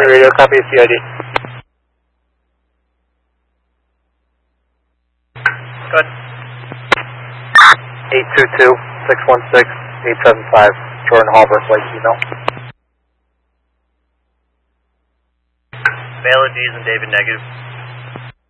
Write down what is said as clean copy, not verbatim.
Radio, copy CID. Good. 822-616-875, Jordan Harbor, flight email. Baylor D's and David negative.